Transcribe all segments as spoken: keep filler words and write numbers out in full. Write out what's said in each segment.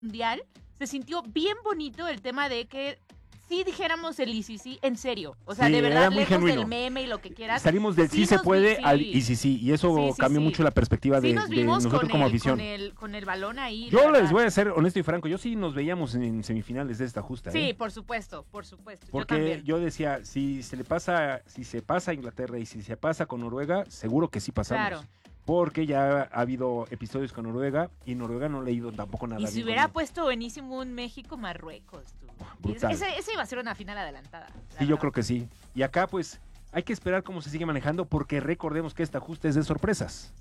mundial, se sintió bien bonito el tema de que sí dijéramos el y sí sí en serio. O sea, Sí, de verdad, era muy lejos genuino. del meme y lo que quieras. Salimos del sí, se nos puede vi- al sí. y sí sí, y eso Sí, sí, cambió sí. mucho la perspectiva Sí de, nos de vimos nosotros con como el, afición. con el, con el balón ahí. Yo la les verdad. voy a ser honesto y franco, yo sí nos veíamos en semifinales de esta justa, Sí, ¿eh? por supuesto, por supuesto. Yo Porque también. yo, decía, si se le pasa, si se pasa a Inglaterra y si se pasa con Noruega, seguro que sí pasamos. Claro. Porque ya ha habido episodios con Noruega y Noruega no le ha ido tampoco nada Y bien. si hubiera con- puesto buenísimo un México-Marruecos, tú. Brutal. Ese, ese iba a ser una final adelantada. Sí, yo creo que sí. Y acá, pues, hay que esperar cómo se sigue manejando porque recordemos que esta justa es de sorpresas.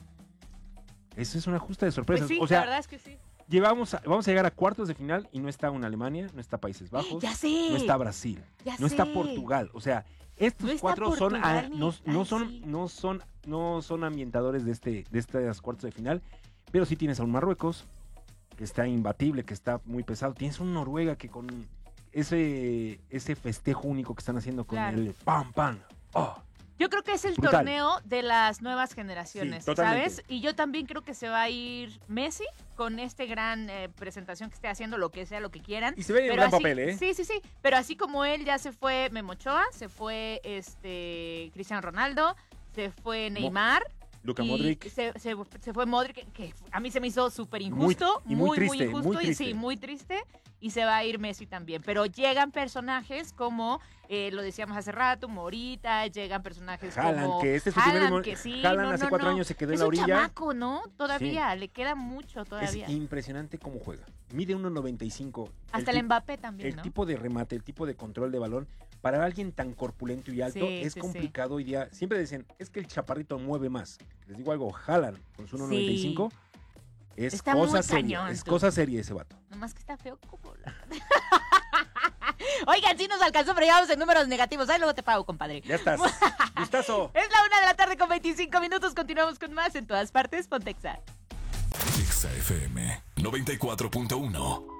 Eso es una justa de sorpresas. Pues sí, o sea, la verdad es que sí. llevamos a- vamos a llegar a cuartos de final y no está una Alemania, no está Países Bajos, Ya sé. no está Brasil, Ya no está sé. Portugal. O sea, estos No está cuatro son, a- Portugal ni- no, no ay, son, sí. no son, no son ambientadores de este, de estas cuartos de final, pero sí tienes a un Marruecos que está imbatible, que está muy pesado. Tienes un Noruega que con ese, ese festejo único que están haciendo con Claro. el pam pam. Oh, Yo creo que es el Brutal. torneo de las nuevas generaciones, Sí, totalmente. ¿sabes? Y yo también creo que se va a ir Messi con este gran eh, presentación que esté haciendo, lo que sea, lo que quieran. Y se ve en Pero gran así- papel, ¿eh? Sí, sí, sí. Pero así como él ya se fue Memo Ochoa, se fue este Cristiano Ronaldo, se fue Neymar. Luka y Modric. Se, se- se fue Modric, que, que a mí se me hizo súper injusto. Muy- y muy triste, muy injusto. y triste. sí, muy triste. Y se va a ir Messi también. Pero llegan personajes como, eh, lo decíamos hace rato, Morita, llegan personajes Haaland, como... que este es su Haaland, primer mo- que sí, Haaland no, hace no, cuatro no. años se quedó en Es la un orilla. chamaco, ¿no? Todavía, le queda mucho todavía. Es impresionante cómo juega. Mide uno noventa y cinco. Hasta el, tip- Mbappé también, El ¿no? tipo de remate, el tipo de control de balón, para alguien tan corpulento y alto, Sí, es sí, complicado hoy día. Siempre dicen, es que el chaparrito mueve más. Les digo algo, Haaland con su uno noventa y cinco es Está muy cosa seria. cañón, Es tú. cosa seria ese vato. Nomás que está feo como la... Oigan, sí nos alcanzó, pero ya vamos en números negativos. Ahí luego te pago, compadre. Ya estás. Gustazo. Es la una de la tarde con veinticinco minutos. Continuamos con más en todas partes. Pontexa. Exa F M noventa y cuatro punto uno.